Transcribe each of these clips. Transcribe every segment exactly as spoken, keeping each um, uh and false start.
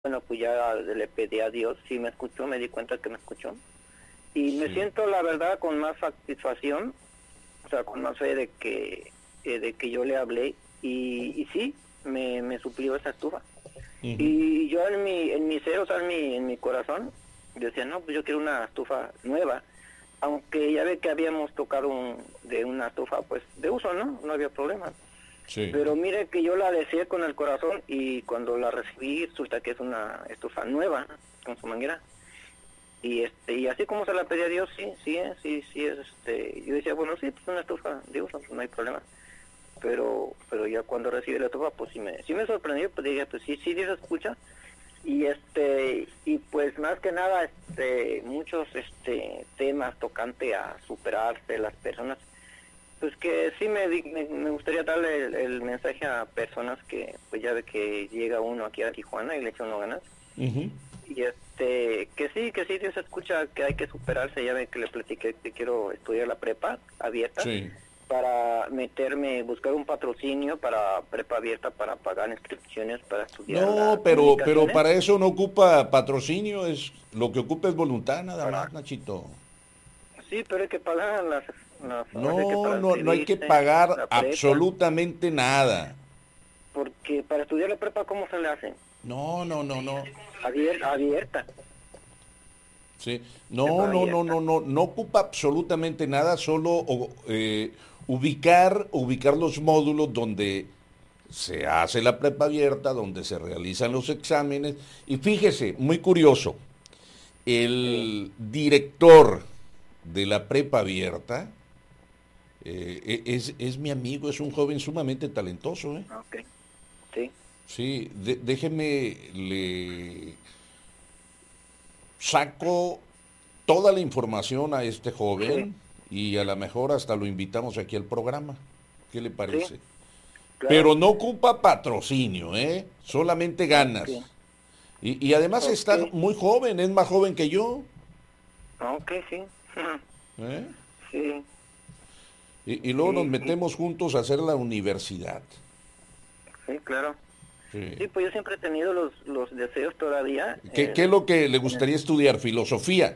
bueno, pues ya le pedí a Dios, sí me escuchó, me di cuenta que me escuchó. Y me sí. siento, la verdad, con más satisfacción, o sea, con más fe de que eh, de que yo le hablé, y, y sí, me, me suplió esa estufa. Uh-huh. Y yo en mi, en mi ser, o sea, en mi, en mi corazón, yo decía, no, pues yo quiero una estufa nueva, aunque ya ve que habíamos tocado un, de una estufa, pues, de uso, ¿no? No había problema. Sí. Pero mire que yo la deseé con el corazón, y cuando la recibí resulta que es una estufa nueva, con su manguera. Y este y así como se la pedí a Dios, sí, sí, sí, sí, es, este, yo decía, bueno, sí, pues una estufa de uso, pues no hay problema. Pero pero ya cuando recibí la estufa, pues sí me sí me sorprendió, pues dije, pues sí, sí, sí se escucha. Y este y pues más que nada, este muchos este temas tocante a superarse las personas, pues que sí me, me, me gustaría darle el, el mensaje a personas que, pues ya ve que llega uno aquí a Tijuana y le echa uno ganas. Uh-huh. Y este, que sí, que sí, Dios escucha, que hay que superarse. Ya ve que le platiqué que quiero estudiar la prepa abierta. Sí. Para meterme, buscar un patrocinio para prepa abierta, para pagar inscripciones, para estudiar. No, pero pero para eso no ocupa patrocinio, es lo que ocupa es voluntad nada para... más, Nachito. Sí, pero hay que pagar las... las no, hay que no, no hay que pagar absolutamente nada. Porque para estudiar la prepa, ¿cómo se le hace? No, no, no, no. Abierta. abierta. Sí. No, no, no, no, no, no ocupa absolutamente nada, solo eh, ubicar, ubicar los módulos donde se hace la prepa abierta, donde se realizan los exámenes. Y fíjese, muy curioso, el sí. director de la prepa abierta eh, es, es mi amigo, es un joven sumamente talentoso. ¿eh? Ok, sí. Sí, de, déjeme, le saco toda la información a este joven sí. y a lo mejor hasta lo invitamos aquí al programa. ¿Qué le parece? Sí, claro. Pero no ocupa patrocinio, ¿eh? Solamente ganas. Okay. Y, y además okay. está muy joven, es más joven que yo. Ok, sí. ¿Eh? Sí. Y, y luego sí, nos metemos sí. juntos a hacer la universidad. Sí, claro. Sí. sí, pues yo siempre he tenido los, los deseos todavía. ¿Qué, eh, ¿Qué es lo que le gustaría estudiar? ¿Filosofía?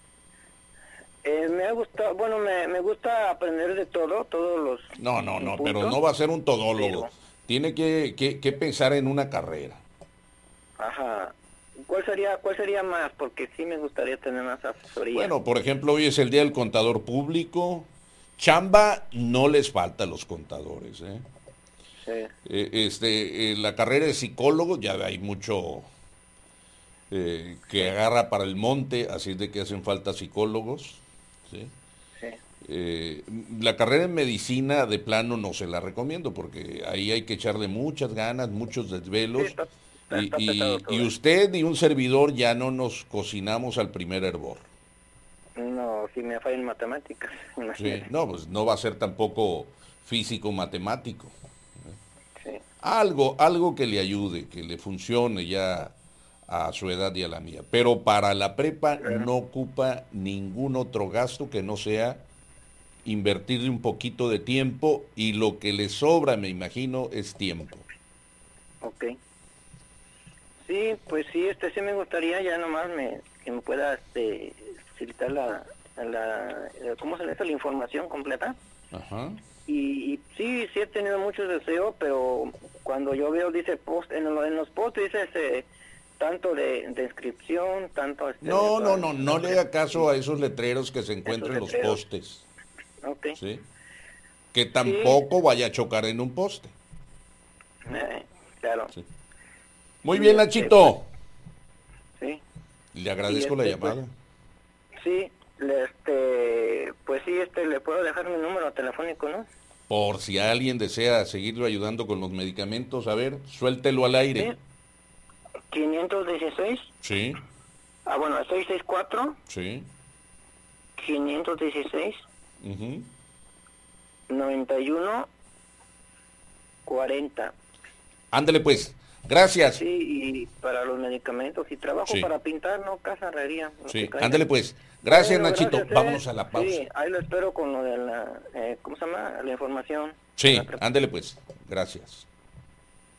Eh, me ha gustado, bueno, me, me gusta aprender de todo, todos los... No, no, no, puntos, pero no va a ser un todólogo. Pero... Tiene que, que, que pensar en una carrera. Ajá. ¿Cuál sería, cuál sería más? Porque sí me gustaría tener más asesoría. Bueno, por ejemplo, hoy es el Día del Contador Público. Chamba no les falta a los contadores, ¿eh? Sí. Eh, este, eh, la carrera de psicólogo, ya hay mucho eh, que sí. agarra para el monte, así es de que hacen falta psicólogos. ¿Sí? Sí. Eh, la carrera en medicina de plano no se la recomiendo, porque ahí hay que echarle muchas ganas, muchos desvelos. Sí, está, está, está y, y, y usted y un servidor ya no nos cocinamos al primer hervor. No, si me fallan matemáticas. Sí, no, pues no va a ser tampoco físico matemático. Sí. Algo, algo que le ayude, que le funcione ya a su edad y a la mía. Pero para la prepa claro. no ocupa ningún otro gasto que no sea invertirle un poquito de tiempo, y lo que le sobra, me imagino, es tiempo. Ok. Sí, pues sí, este sí me gustaría ya nomás me, que me pueda este, facilitar la, la, ¿cómo se le dice? La información completa. Ajá. Y, y sí, sí he tenido muchos deseos, pero cuando yo veo, dice post, en, lo, en los posts dice ese, tanto de, de inscripción, tanto... Este, no, no, no, no le haga caso a esos letreros que se encuentran en los postes. Okay. ¿Sí? Que tampoco sí. vaya a chocar en un poste. Eh, claro. Sí. Muy sí, bien, Nachito. Sí. Le agradezco este, la llamada. Pues, sí, le, este, pues sí, este, le puedo dejar mi número telefónico, ¿no? Por si alguien desea seguirlo ayudando con los medicamentos, a ver, suéltelo al aire. Sí. quinientos dieciséis. Sí. Ah, bueno, seiscientos sesenta y cuatro. Sí. quinientos dieciséis. Uh-huh. noventa y uno cuarenta. Ándele pues, gracias. Sí, y para los medicamentos y trabajo sí. para pintar, no casa herrería. Sí, ándele pues. Gracias, bueno, Nachito. Gracias, eh. Vámonos a la pausa. Sí, ahí lo espero con lo de la, eh, ¿cómo se llama? La información. Sí, ándele pues. Gracias.